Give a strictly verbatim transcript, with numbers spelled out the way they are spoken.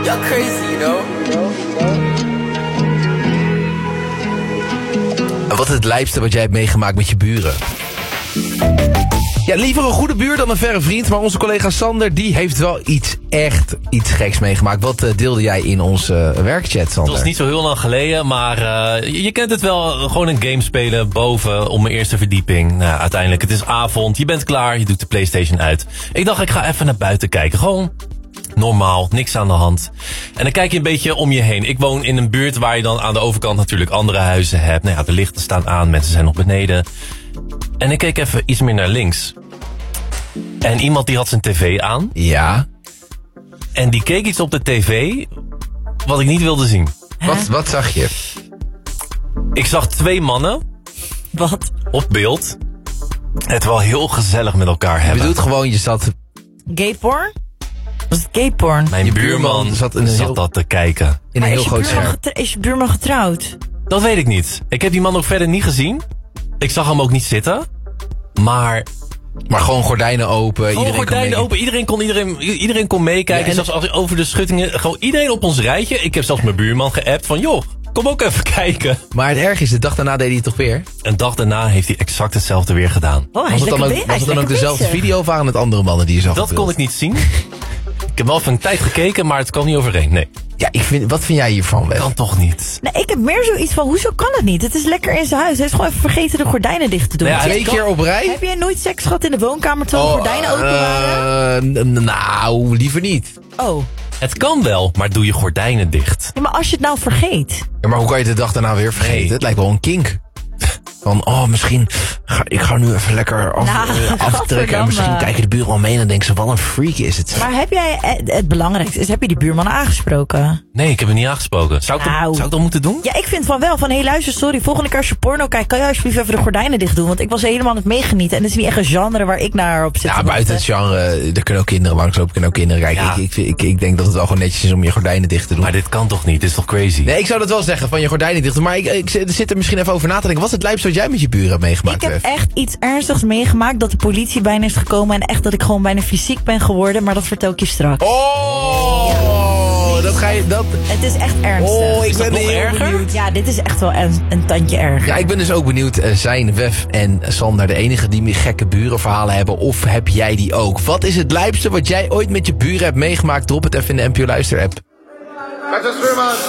Y'all crazy, you know? En wat is het lijpste wat jij hebt meegemaakt met je buren? Ja, liever een goede buur dan een verre vriend. Maar onze collega Sander, die heeft wel iets echt iets geks meegemaakt. Wat uh, deelde jij in onze uh, werkchat, Sander? Het was niet zo heel lang geleden, maar uh, je, je kent het wel. Gewoon een game spelen boven op mijn eerste verdieping. Nou, uiteindelijk, het is avond, je bent klaar, je doet de PlayStation uit. Ik dacht, ik ga even naar buiten kijken. Gewoon normaal, niks aan de hand. En dan kijk je een beetje om je heen. Ik woon in een buurt waar je dan aan de overkant natuurlijk andere huizen hebt. Nou ja, de lichten staan aan, mensen zijn nog beneden. En ik keek even iets meer naar links. En iemand die had zijn tv aan. Ja. En die keek iets op de tv wat ik niet wilde zien. Wat, wat zag je? Ik zag twee mannen. Wat? Op beeld. Het wel heel gezellig met elkaar hebben. Je bedoelt gewoon, je zat... Gay porn? Was het gay porn? Mijn je buurman, buurman zat, in een zat heel, dat te kijken. in een heel groot scherm. Is je buurman getrouwd? Dat weet ik niet. Ik heb die man ook verder niet gezien. Ik zag hem ook niet zitten. Maar... Maar gewoon gordijnen open. Gewoon iedereen gordijnen kon open. Iedereen kon, iedereen, iedereen kon meekijken. Ja, en zelfs als, over de schuttingen. Gewoon iedereen op ons rijtje. Ik heb zelfs mijn buurman geappt van... joh, kom ook even kijken. Maar het erg is, de dag daarna deed hij het toch weer? Een dag daarna heeft hij exact hetzelfde weer gedaan. Oh, hij Was is het dan lekker ook, be- hij was is het dan ook lekker dezelfde bezig. video of waren het andere mannen die je zag? Dat kon ik niet zien. Ik heb wel even een tijd gekeken, maar het kwam niet overeen. Nee, Ja, ik vind, wat vind jij hiervan, Wes? kan toch niet. Nee, ik heb meer zoiets van, hoezo kan het niet? Het is lekker in zijn huis. Hij is gewoon even vergeten de gordijnen dicht te doen. Nou ja, Twee keer op rij? Heb jij nooit seks gehad in de woonkamer terwijl de gordijnen open waren? uh, n- nou, liever niet. Oh. Het kan wel, maar doe je gordijnen dicht. Ja, maar als je het nou vergeet. Ja, maar hoe kan je het de dag daarna weer vergeten? Nee. Het lijkt wel een kink. Van, oh, misschien ga ik ga nu even lekker af, Nou, eh, aftrekken. En gadverdamme. misschien kijken de buren al mee en dan denken ze, wat een freak is het. Maar heb jij, het, het belangrijkste is, heb je die buurman aangesproken? Nee, ik heb het niet aangesproken. Zou ik, Nou. dat, zou ik dat moeten doen? Ja, ik vind van wel. Van, hé, hey, luister, sorry. Volgende keer als je porno kijkt, kan je alsjeblieft even de gordijnen dicht doen? Want ik was helemaal aan het meegenieten. En het is niet echt een genre waar ik naar op zit Ja, te buiten het wachten. genre, er kunnen ook kinderen langslopen, kunnen ook kinderen kijken. Ja. Ik, ik, ik, ik denk dat het wel gewoon netjes is om je gordijnen dicht te doen. Maar dit kan toch niet? Dit is toch crazy? Nee, ik zou dat wel zeggen, van je gordijnen dicht doen. Maar ik, ik zit er misschien even over na te denken. Wat is het lijpste wat jij met je buren hebt meegemaakt? Ik heb Wef? echt iets ernstigs meegemaakt. Dat de politie bijna is gekomen. En echt dat ik gewoon bijna fysiek ben geworden. Maar dat vertel ik je straks. Oh, dat ga je... Dat... Het is echt ernstig. Oh, ik Is dat ben nog heel erger? benieuwd. Ja, dit is echt wel een, een tandje erg. Ja, ik ben dus ook benieuwd. eh, Zijn Wef en Sander de enige die meer gekke burenverhalen hebben? Of heb jij die ook? Wat is het lijpste wat jij ooit met je buren hebt meegemaakt? Drop het even in de N P O Luister app. Met de Schuurman.